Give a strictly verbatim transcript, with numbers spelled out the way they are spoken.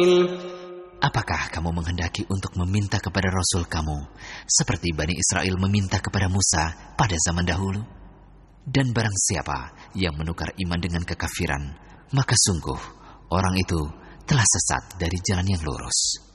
Apakah kamu menghendaki untuk meminta kepada Rasul kamu seperti Bani Israel meminta kepada Musa pada zaman dahulu? Dan barang siapa yang menukar iman dengan kekafiran, maka sungguh orang itu telah sesat dari jalan yang lurus.